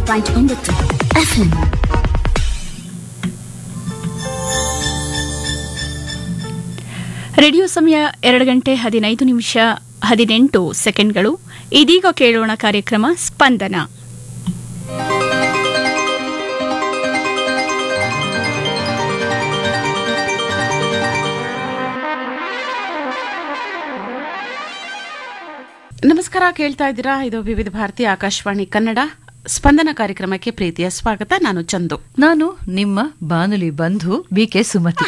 105.9 FM. Radio ಸಮಯ 2:15 ಇದೀಗ ಕೇಳೋಣ ಕಾರ್ಯಕ್ರಮ ಸ್ಪಂದನ. ನಮಸ್ಕಾರ, ಕೇಳ್ತಾ ಇದ್ದೀರಾ? ಇದು ವಿವಿಧ ಭಾರತಿ ಆಕಾಶವಾಣಿ ಕನ್ನಡ ಸ್ಪಂದನ ಕಾರ್ಯಕ್ರಮಕ್ಕೆ ಪ್ರೀತಿಯ ಸ್ವಾಗತ. ನಾನು ಚಂದು. ನಾನು ನಿಮ್ಮ ಬಾನುಲಿ ಬಂಧು BK ಸುಮತಿ.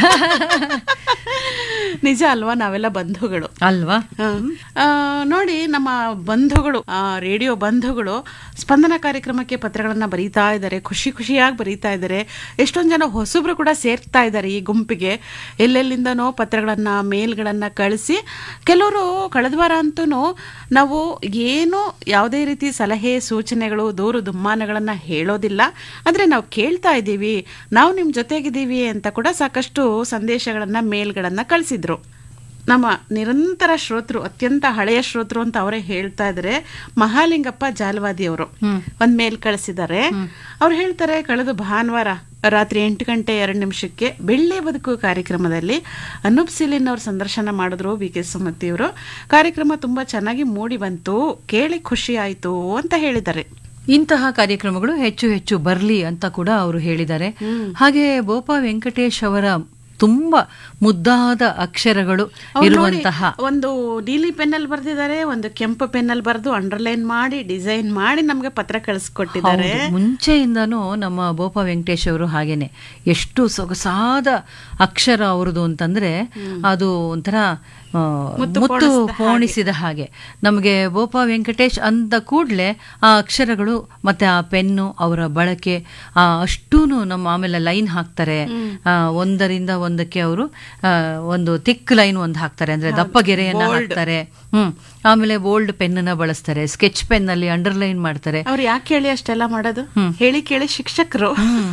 ನಿಜ ಅಲ್ವಾ? ನಾವೆಲ್ಲ ಬಂಧುಗಳು ಅಲ್ವಾ? ನೋಡಿ, ನಮ್ಮ ಬಂಧುಗಳು, ರೇಡಿಯೋ ಬಂಧುಗಳು ಸ್ಪಂದನ ಕಾರ್ಯಕ್ರಮಕ್ಕೆ ಪತ್ರಗಳನ್ನ ಬರೀತಾ ಇದ್ದಾರೆ, ಖುಷಿಯಾಗಿ ಬರೀತಾ ಇದ್ದಾರೆ. ಎಷ್ಟೊಂದು ಜನ ಹೊಸಬ್ರು ಕೂಡ ಸೇರ್ತಾ ಇದ್ದಾರೆ ಈ ಗುಂಪಿಗೆ. ಎಲ್ಲೆಲ್ಲಿಂದನೋ ಪತ್ರಗಳನ್ನ, ಮೇಲ್ಗಳನ್ನ ಕಳಿಸಿ, ಕೆಲವರು ಕಳೆದ ವಾರ ಅಂತೂ ನಾವು ಏನು ಯಾವುದೇ ರೀತಿ ಸಲಹೆ ಸೂಚನೆಗಳು, ದೂರು ದುಮ್ಮಾನಗಳನ್ನ ಹೇಳೋದಿಲ್ಲ, ಆದ್ರೆ ನಾವು ಕೇಳ್ತಾ ಇದ್ದೀವಿ, ನಾವು ನಿಮ್ ಜೊತೆಗಿದ್ದೀವಿ ಅಂತ ಕೂಡ ಸಾಕಷ್ಟು ಸಂದೇಶಗಳನ್ನ, ಮೇಲ್ಗಳನ್ನ ಕಳಿಸಿದ್ರು. ನಮ್ಮ ನಿರಂತರ ಶ್ರೋತೃ, ಅತ್ಯಂತ ಹಳೆಯ ಶ್ರೋತೃ ಅಂತ ಅವರೇ ಹೇಳ್ತಾ ಇದ್ದಾರೆ, ಮಹಾಲಿಂಗಪ್ಪ ಜಾಲವಾದಿ ಅವರು ಒಂದ್ ಮೇಲ್ ಕಳಿಸಿದ್ದಾರೆ. ಅವ್ರು ಹೇಳ್ತಾರೆ, ಕಳೆದ ಭಾನುವಾರ ರಾತ್ರಿ 8:02 ಬೆಳ್ಳಿ ಬದುಕು ಕಾರ್ಯಕ್ರಮದಲ್ಲಿ ಅನೂಪ್ ಸಿಲಿನ್ ಅವ್ರ ಸಂದರ್ಶನ ಮಾಡಿದ್ರು BK ಸುಮತಿ ಅವರು. ಕಾರ್ಯಕ್ರಮ ತುಂಬಾ ಚೆನ್ನಾಗಿ ಮೂಡಿ ಬಂತು, ಕೇಳಿ ಖುಷಿ ಆಯ್ತು ಅಂತ ಹೇಳಿದ್ದಾರೆ. ಇಂತಹ ಕಾರ್ಯಕ್ರಮಗಳು ಹೆಚ್ಚು ಹೆಚ್ಚು ಬರ್ಲಿ ಅಂತ ಕೂಡ ಅವರು ಹೇಳಿದ್ದಾರೆ. ಹಾಗೆ ಬೋಪಾ ವೆಂಕಟೇಶ್ ಅವರ ತುಂಬಾ ಮುದ್ದಾದ ಅಕ್ಷರಗಳು ಇರುವಂತಹ ಒಂದು ನೀಲಿ ಪೆನ್ನಲ್ಲಿ ಬರೆದಿದ್ದಾರೆ, ಒಂದು ಕೆಂಪು ಪೆನ್ನಲ್ಲಿ ಬರೆದು ಅಂಡರ್ಲೈನ್ ಮಾಡಿ ಡಿಸೈನ್ ಮಾಡಿ ನಮ್ಗೆ ಪತ್ರ ಕಳಿಸ್ಕೊಟ್ಟಿದ್ದಾರೆ. ಮುಂಚೆಯಿಂದಾನು ನಮ್ಮ ಬೋಪಾ ವೆಂಕಟೇಶ್ ಅವರು ಹಾಗೇನೆ ಎಷ್ಟು ಸೊಗಸಾದ ಅಕ್ಷರ ಅವರದು ಅಂತಂದ್ರೆ ಅದು ಒಂಥರ ಮುತ್ತು ಪೋಣಿಸಿದ ಹಾಗೆ. ನಮಗೆ ಬೋಪಾ ವೆಂಕಟೇಶ್ ಅಂದ ಕೂಡಲೇ ಆ ಅಕ್ಷರಗಳು ಮತ್ತೆ ಆ ಪೆನ್ನು, ಅವರ ಬಳಕೆ ಅಷ್ಟೂನು ನಮ್ಮ, ಆಮೇಲೆ ಲೈನ್ ಹಾಕ್ತಾರೆ, ಒಂದರಿಂದ ಒಂದಕ್ಕೆ ಅವರು ಒಂದು ಥಿಕ್ ಲೈನ್ ಒಂದು ಹಾಕ್ತಾರೆ, ಅಂದ್ರೆ ದಪ್ಪ ಗೆರೆಯನ್ನ ಹಾಕ್ತಾರೆ. ಆಮೇಲೆ ಬೋಲ್ಡ್ ಪೆನ್ನ ಬಳಸ್ತಾರೆ, ಸ್ಕೆಚ್ ಪೆನ್ ಅಲ್ಲಿ ಅಂಡರ್ಲೈನ್ ಮಾಡ್ತಾರೆ. ಅವ್ರು ಯಾಕೆ ಹೇಳಿ ಅಷ್ಟೆಲ್ಲ ಮಾಡೋದು? ಹೇಳಿ ಕೇಳಿ ಶಿಕ್ಷಕರು.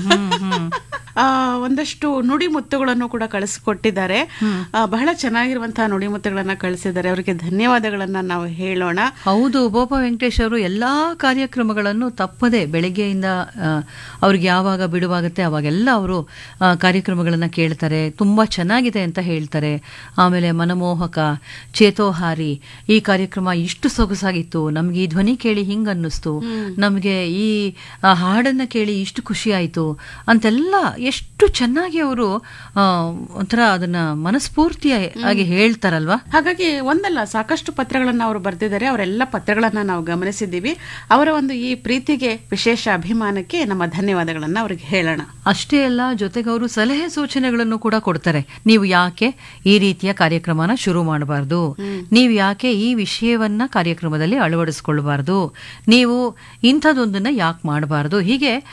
ಒಂದಷ್ಟು ನುಡಿ ಮುತ್ತುಗಳನ್ನು ಕೂಡ ಕಳಿಸ್ಕೊಟ್ಟಿದ್ದಾರೆ. ಬಹಳ ಚೆನ್ನಾಗಿರುವಂತಹ ನುಡಿ ಮುತ್ತುಗಳನ್ನ ಕಳಿಸಿದ್ದಾರೆ. ಅವರಿಗೆ ಧನ್ಯವಾದಗಳನ್ನ ನಾವು ಹೇಳೋಣ. ಹೌದು, ಬೋಪಾ ವೆಂಕಟೇಶ್ ಅವರು ಎಲ್ಲಾ ಕಾರ್ಯಕ್ರಮಗಳನ್ನು ತಪ್ಪದೆ ಬೆಳಗ್ಗೆಯಿಂದ ಅವ್ರಿಗೆ ಯಾವಾಗ ಬಿಡುವಾಗುತ್ತೆ ಅವಾಗೆಲ್ಲ ಅವರು ಕಾರ್ಯಕ್ರಮಗಳನ್ನ ಕೇಳ್ತಾರೆ, ತುಂಬಾ ಚೆನ್ನಾಗಿದೆ ಅಂತ ಹೇಳ್ತಾರೆ. ಆಮೇಲೆ ಮನಮೋಹಕ, ಚೇತೋಹಾರಿ ಈ ಕಾರ್ಯಕ್ರಮ ಇಷ್ಟು ಸೊಗಸಾಗಿತ್ತು, ನಮ್ಗೆ ಈ ಧ್ವನಿ ಕೇಳಿ ಹಿಂಗ ಅನ್ನಿಸ್ತು, ನಮ್ಗೆ ಈ ಹಾಡನ್ನ ಕೇಳಿ ಇಷ್ಟು ಖುಷಿ ಆಯ್ತು ಅಂತೆಲ್ಲ ಎಷ್ಟು ಚೆನ್ನಾಗಿ ಅವರು ಒಂಥರ ಅದನ್ನ ಮನಸ್ಫೂರ್ತಿಯಾಗಿ ಹೇಳ್ತಾರಲ್ವಾ. ಹಾಗಾಗಿ ಒಂದಲ್ಲ, ಸಾಕಷ್ಟು ಪತ್ರಗಳನ್ನ ಅವರು ಬರೆದಿದ್ದಾರೆ. ಅವರೆಲ್ಲ ಪತ್ರಗಳನ್ನ ನಾವು ಗಮನಿಸಿದ್ದೀವಿ. ಅವರ ಒಂದು ಈ ಪ್ರೀತಿಗೆ, ವಿಶೇಷ ಅಭಿಮಾನಕ್ಕೆ ನಮ್ಮ ಧನ್ಯವಾದಗಳನ್ನ ಅವ್ರಿಗೆ ಹೇಳೋಣ. ಅಷ್ಟೇ ಅಲ್ಲ, ಜೊತೆಗೆ ಅವರು ಸಲಹೆ ಸೂಚನೆಗಳನ್ನು ಕೂಡ ಕೊಡ್ತಾರೆ. ನೀವು ಯಾಕೆ ಈ ರೀತಿಯ ಕಾರ್ಯಕ್ರಮನ ಶುರು ಮಾಡಬಾರ್ದು, ನೀವು ಯಾಕೆ ಈ ವಿಷಯವನ್ನ ಕಾರ್ಯಕ್ರಮದಲ್ಲಿ ಅಳವಡಿಸ್ಕೊಳ್ಬಾರ್ದು, ನೀವು ಇಂಥದ್ದೊಂದನ್ನ ಯಾಕೆ ಮಾಡಬಾರ್ದು, ಹೀಗೆ